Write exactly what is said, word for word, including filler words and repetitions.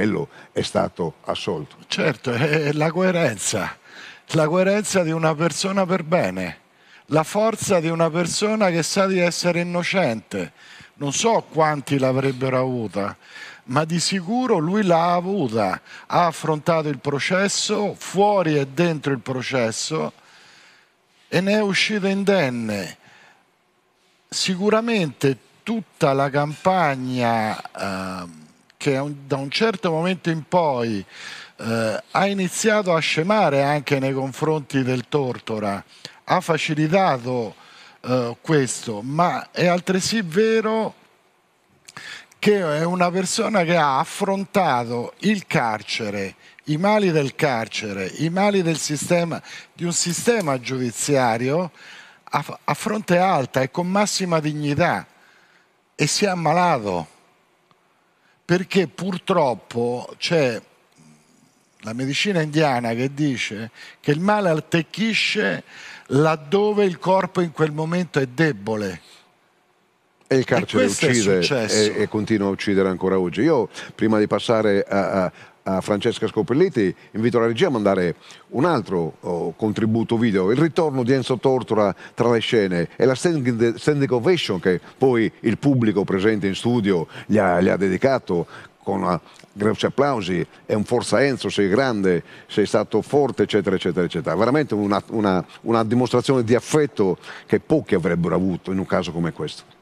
appello è stato assolto. Certo, è la coerenza, la coerenza di una persona per bene, la forza di una persona che sa di essere innocente. Non so quanti l'avrebbero avuta, ma di sicuro lui l'ha avuta. Ha affrontato il processo, fuori e dentro il processo, e ne è uscito indenne. Sicuramente tutta la campagna eh, che un, da un certo momento in poi eh, ha iniziato a scemare anche nei confronti del Tortora, ha facilitato eh, questo, ma è altresì vero che è una persona che ha affrontato il carcere, i mali del carcere, i mali del sistema, di un sistema giudiziario a, a fronte alta e con massima dignità, e si è ammalato perché purtroppo c'è la medicina indiana che dice che il male attecchisce laddove il corpo in quel momento è debole. E il carcere uccide e, e continua a uccidere ancora oggi. Io, prima di passare a, a, a Francesca Scopelliti, invito la regia a mandare un altro oh, contributo video, il ritorno di Enzo Tortora tra le scene e la standing, standing ovation che poi il pubblico presente in studio gli ha, gli ha dedicato con uh, grossi applausi. È un forza Enzo, sei grande, sei stato forte, eccetera, eccetera, eccetera. Veramente una, una, una dimostrazione di affetto che pochi avrebbero avuto in un caso come questo.